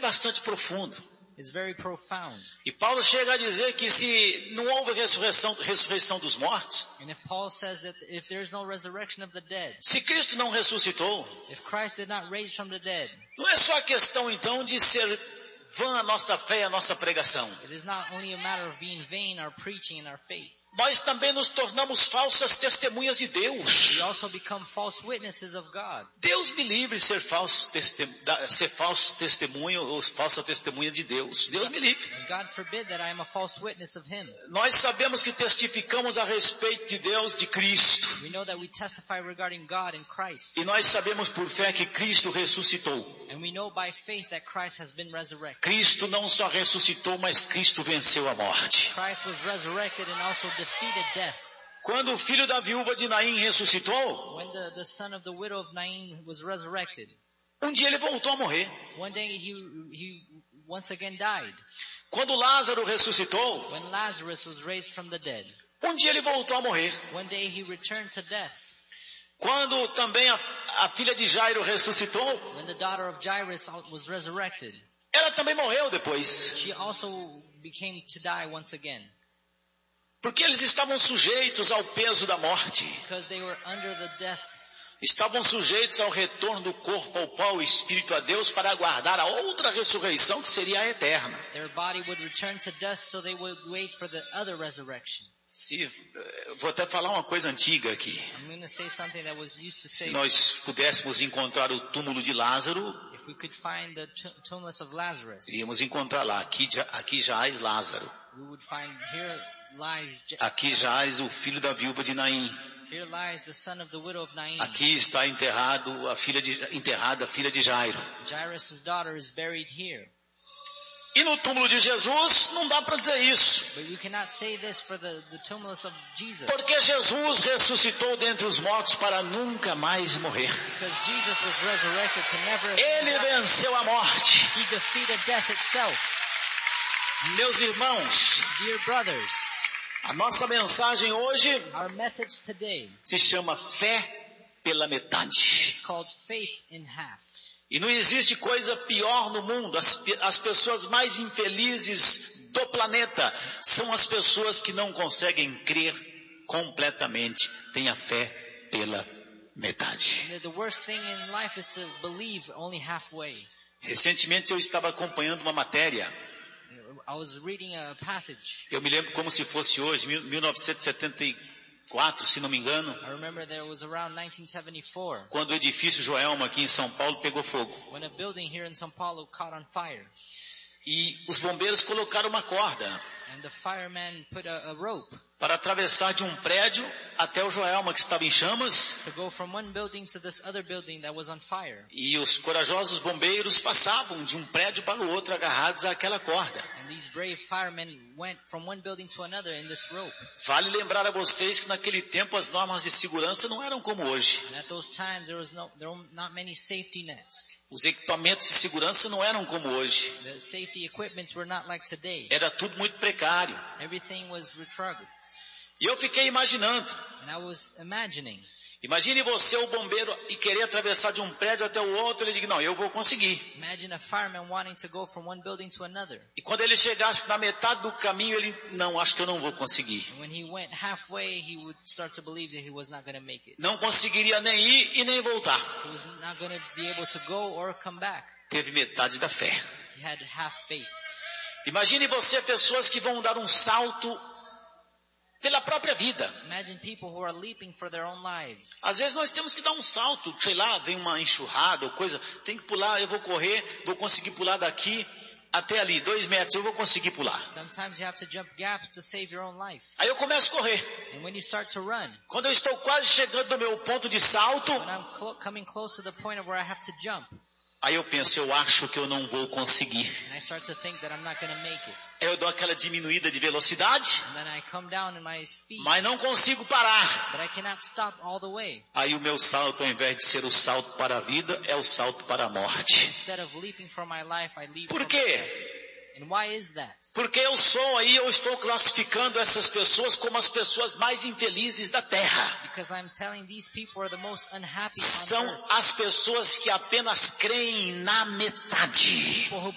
bastante profundo. It's very profound. E Paulo chega a dizer que se não houve ressurreição dos mortos, And if Paul says that if there's no resurrection of the dead, se Cristo não ressuscitou, if Christ did not raise from the dead, não é só a questão então de ser vã a nossa fé e a nossa pregação. it is not only a matter of being vain, our preaching and our faith. Nós também nos tornamos falsas testemunhas de Deus. We also become false witnesses of God. Deus me livre de ser falso testemunho ou falsa testemunha de Deus. Deus me livre. And God forbid that I am a false witness of Him. Nós sabemos que testificamos a respeito de Deus, de Cristo. We know that we testify regarding God and Christ. E nós sabemos por fé que Cristo ressuscitou. And we know by faith that Christ has been resurrected. Cristo não só ressuscitou, mas Cristo venceu a morte. Christ was resurrected and also defeated death. Quando o filho da viúva de Naim ressuscitou, When the son of the widow of Nain was resurrected, um dia ele voltou a morrer. one day he once again died. Quando Lázaro ressuscitou, When Lazarus was raised from the dead, um dia ele voltou a morrer. one day he returned to death. Quando também a filha de Jairo ressuscitou, When the daughter of Jairus was resurrected, ela também morreu depois. she also became to die once again. Porque eles estavam sujeitos ao peso da morte. Because they were under the death. Estavam sujeitos ao retorno do corpo ao pó, o espírito a Deus, para aguardar a outra ressurreição que seria a eterna. Their body would return to dust, so they would wait for the other resurrection. Vou até falar uma coisa antiga aqui. I'm going to say something that was used to Se say. nós pudéssemos encontrar o túmulo de Lázaro, If we could find the tumulus of Lazarus, iríamos encontrar lá. Aqui jaz Lázaro. we would find here lies Aqui jaz o filho da viúva de Naim. here lies the son of the widow of Nain. Aqui está enterrada a filha de Jairo. Jairus' daughter is buried here. E no túmulo de Jesus não dá para dizer isso. But you cannot say this for the tumulus of Jesus. Porque Jesus ressuscitou dentre os mortos para nunca mais morrer. Because Jesus was resurrected to never Ele venceu a morte. He defeated death itself. Meus irmãos, Dear brothers, a nossa mensagem hoje our message today se chama Fé pela Metade. is called Faith in Half. E não existe coisa pior no mundo. As pessoas mais infelizes do planeta são as pessoas que não conseguem crer completamente. Têm a fé pela metade. The worst thing in life is to believe only halfway. Recentemente eu estava acompanhando uma matéria. I was reading a passage. Eu me lembro como se fosse hoje, 1974, se não me engano. I remember there was around 1974 Quando o edifício Joelma aqui em São Paulo pegou fogo. when a building here in São Paulo caught on fire. E os bombeiros colocaram uma corda And the firemen put a rope para atravessar de um prédio até o Joelma que estava em chamas. to go from one building to this other building that was on fire. E os corajosos bombeiros passavam de um prédio para o outro agarrados àquela corda. And these brave firemen went from one building to another in this rope. Vale lembrar a vocês que naquele tempo as normas de segurança não eram como hoje. And at those times there were not many safety nets. Os equipamentos de segurança não eram como hoje. The safety equipments were not like today. Era tudo muito precário. Everything was retrograde. E eu fiquei imaginando. And I was imagining. Imagine você, o bombeiro, e querer atravessar de um prédio até o outro. Ele diz, não, eu vou conseguir. Imagine a fireman wanting to go from one building to another. E quando ele chegasse na metade do caminho, ele, não, acho que eu não vou conseguir. And when he went halfway, he would start to believe that he was not going to make it. Não conseguiria nem ir e nem voltar. He was not going to be able to go or come back. Teve metade da fé. He had half faith. Imagine você, pessoas que vão dar um salto pela própria vida. Imagine people who are leaping for their own lives. Às vezes nós temos que dar um salto, sei lá, vem uma enxurrada ou coisa, tem que pular, eu vou correr, vou conseguir pular daqui até ali, 2 metros, eu vou conseguir pular. Sometimes you have to jump gaps to save your own life. Aí eu começo a correr. And when you start to run, Quando eu estou quase chegando no meu ponto de salto, when I'm coming close to the point of where I have to jump, aí eu penso, eu acho que eu não vou conseguir. and I start to think that I'm not going to make it. Eu dou aquela diminuída de velocidade, And then I come down in my speed, mas não consigo parar. but I cannot stop all the way. Aí o meu salto, ao invés de ser o salto para a vida, é o salto para a morte. Instead of leaping for my life, I leap Por for quê? death. And why is that? Porque eu estou classificando essas pessoas como as pessoas mais infelizes da terra. Because I'm telling these people are the most unhappy on São earth. as pessoas que apenas creem na metade. People who